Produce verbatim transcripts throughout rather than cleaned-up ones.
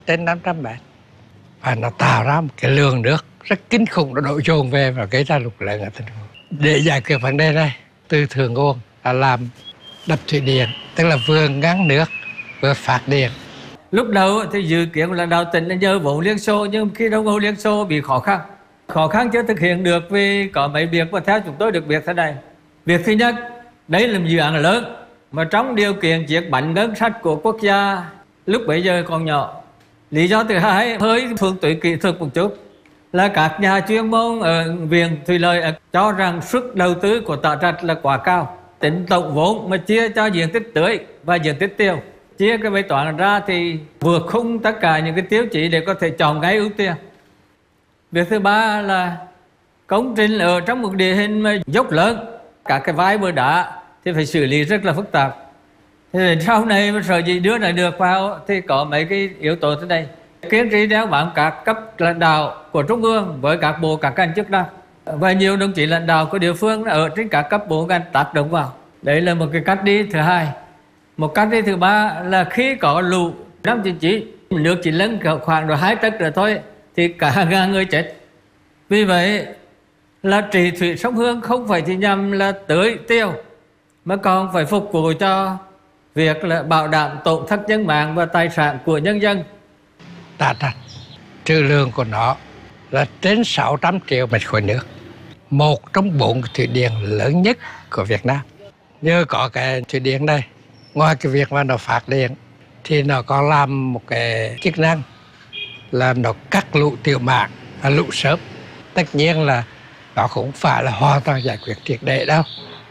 trên năm trăm mét, và nó tạo ra một cái lượng nước rất kinh khủng, nó đổ dồn về và gây ra lụt lớn ở thành phố. Để giải quyết vấn đề này, từ thượng nguồn là làm đập thủy điện, tức là vừa ngăn nước vừa phát điện. Lúc đầu thì dự kiến của lãnh đạo tỉnh là nhờ vốn Liên Xô, nhưng khi đồng hồ Liên Xô bị khó khăn, khó khăn chưa thực hiện được vì có mấy việc mà theo chúng tôi được biết thế này. Việc thứ nhất, đấy là một dự án lớn mà trong điều kiện chiếc bánh ngân sách của quốc gia lúc bấy giờ còn nhỏ. Lý do thứ hai, hơi phương tuyến kỹ thuật một chút, là các nhà chuyên môn ở viện thủy lợi cho rằng sức đầu tư của Tả Trạch là quá cao. Tính tổng vốn mà chia cho diện tích tưới và diện tích tiêu, chia cái bài toán ra thì vượt khung tất cả những cái tiêu chí để có thể chọn ngay ưu tiên. Việc thứ ba là công trình ở trong một địa hình mà dốc lớn, các cái vai bờ đá thì phải xử lý rất là phức tạp. Thì sau này mà sợ gì đưa này được vào thì có mấy cái yếu tố thế này. Kiên trì đeo bám các cấp lãnh đạo của Trung ương với các bộ các ngành chức năng, và nhiều đồng chí lãnh đạo của địa phương ở trên các cấp bộ ngành tác động vào. Đấy là một cái cách đi thứ hai. Một cách đi thứ ba là khi có lũ năm chín chín, nước chỉ lên khoảng rồi hai tấc rồi thôi thì cả ngàn người chết. Vì vậy là trị thủy sông Hương không phải chỉ nhằm là tưới tiêu, mà còn phải phục vụ cho việc là bảo đảm tổn thất nhân mạng và tài sản của nhân dân. Tả Trạch, trữ lượng của nó là trên sáu trăm triệu mét khối nước, một trong bốn thủy điện lớn nhất của Việt Nam. Nhờ có cái thủy điện này, ngoài cái việc mà nó phát điện thì nó còn làm một cái chức năng là nó cắt lũ tiểu mạc, lũ sớm. Tất nhiên là nó cũng phải là hoàn toàn giải quyết triệt để đâu.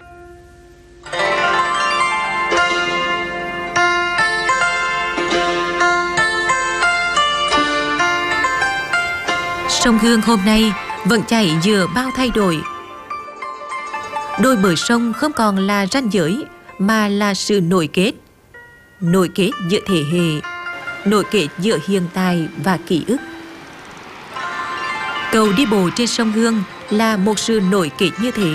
Sông Hương hôm nay vẫn chảy giữa bao thay đổi. Đôi bờ sông không còn là ranh giới mà là sự nối kết. Nối kết giữa thế hệ, nối kết giữa hiện tại và ký ức. Cầu đi bộ trên sông Hương là một sự nối kết như thế.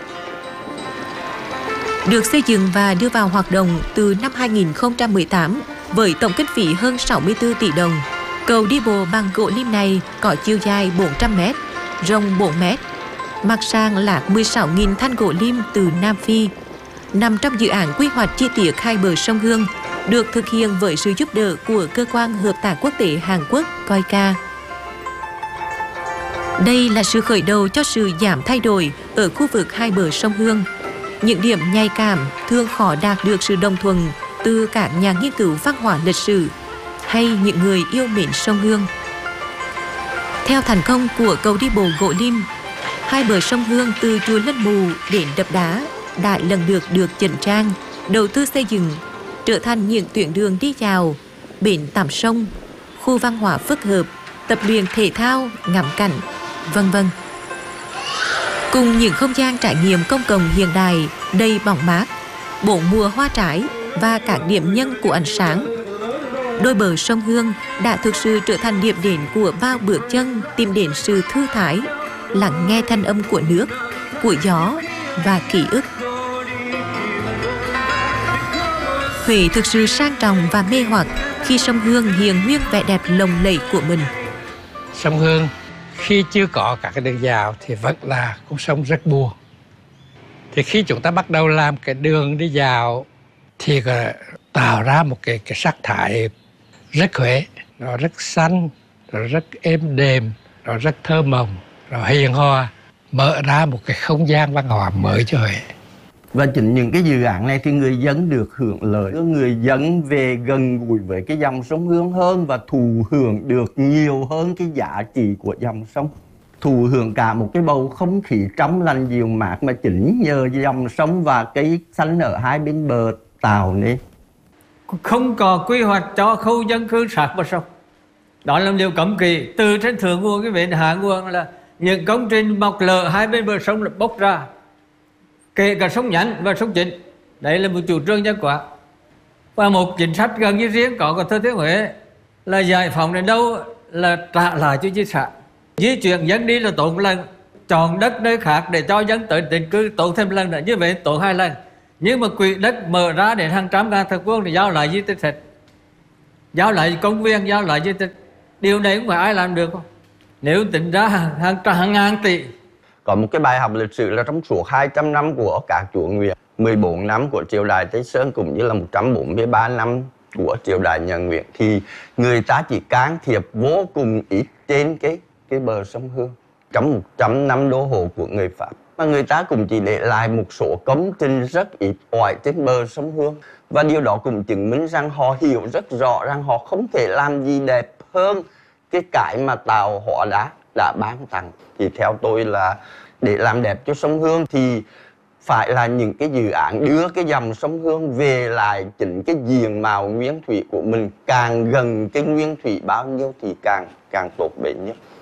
Được xây dựng và đưa vào hoạt động từ năm hai nghìn không trăm mười tám với tổng kinh phí hơn sáu mươi tư tỷ đồng. Cầu đi bộ bằng gỗ lim này có chiều dài bốn trăm mét, rộng bốn mét, mặt sàn là mười sáu nghìn thanh gỗ lim từ Nam Phi. Nằm trong dự án quy hoạch chi tiết hai bờ sông Hương, được thực hiện với sự giúp đỡ của Cơ quan Hợp tác Quốc tế Hàn Quốc (coi ca). Đây là sự khởi đầu cho sự giảm thay đổi ở khu vực hai bờ sông Hương. Những điểm nhạy cảm thường khó đạt được sự đồng thuận từ các nhà nghiên cứu văn hóa lịch sử hay những người yêu mến sông Hương. Theo thành công của cầu đi bộ gỗ lim, hai bờ sông Hương từ chùa Linh Mù đến đập đá đã lần lượt được chỉnh trang, đầu tư xây dựng, trở thành những tuyến đường đi dạo, bến tắm sông, khu văn hóa phức hợp, tập luyện thể thao, ngắm cảnh, vân vân. Cùng những không gian trải nghiệm công cộng hiện đại đầy bóng mát, bốn mùa hoa trái và các điểm nhân của ánh sáng, đôi bờ sông Hương đã thực sự trở thành điểm đến của bao bước chân tìm đến sự thư thái, lắng nghe thanh âm của nước, của gió và ký ức. Huế thực sự sang trọng và mê hoặc khi sông Hương hiện nguyên vẻ đẹp lộng lẫy của mình. Sông Hương khi chưa có các cái đường dạo thì vẫn là con sông rất buồn. Thì khi chúng ta bắt đầu làm cái đường đi dạo thì tạo ra một cái, cái sắc thái rất Huế, nó rất xanh, nó rất êm đềm, nó rất thơ mộng, nó hiền hòa, mở ra một cái không gian văn hóa mới cho Huế. Và chính những cái dự án này thì người dân được hưởng lợi, người dân về gần gũi với cái dòng sông Hương hơn và thụ hưởng được nhiều hơn cái giá trị của dòng sông. Thụ hưởng cả một cái bầu không khí trong lành dịu mát mà chính nhờ dòng sông và cây xanh ở hai bên bờ tạo nên. Không có quy hoạch cho khu dân cư sát bờ sông. Đó là điều cấm kỵ. Từ trên thượng nguồn cái bến hạ nguồn là những công trình mọc lợ hai bên bờ sông là bốc ra, kể cả sông Nhánh và sông Chính. Đấy là một chủ trương nhất quán. Và một chính sách gần như riêng có của Thừa Thiên Huế là giải phóng đến đâu là trả lại cho di sản. Di chuyển dân đi là tốn một lần, chọn đất nơi khác để cho dân tới định cư tốn thêm lần nữa, như vậy tốn hai lần. Nhưng mà quỹ đất mở ra để hàng trăm ngàn thước vuông thì giao lại di tích hết. giao lại công viên, giao lại di tích. Điều này không phải ai làm được không? Nếu tính ra hàng, hàng, hàng ngàn tỷ. Có một cái bài học lịch sử là trong suốt hai trăm năm của các chúa Nguyễn, mười bốn năm của triều đại Tây Sơn cũng như là một trăm bốn mươi ba năm của triều đại nhà Nguyễn, thì người ta chỉ can thiệp vô cùng ít trên cái cái bờ sông Hương trong một trăm năm đô hộ của người Pháp. Mà người ta cũng chỉ để lại một số công trình rất ít ỏi trên bờ sông Hương. Và điều đó cũng chứng minh rằng họ hiểu rất rõ rằng họ không thể làm gì đẹp hơn cái cái mà Tàu Hóa Đá đã ban tặng. Thì theo tôi là để làm đẹp cho sông Hương thì phải là những cái dự án đưa cái dòng sông Hương về lại chính cái diện mạo nguyên thủy của mình, càng gần cái nguyên thủy bao nhiêu thì càng càng tốt bền nhất.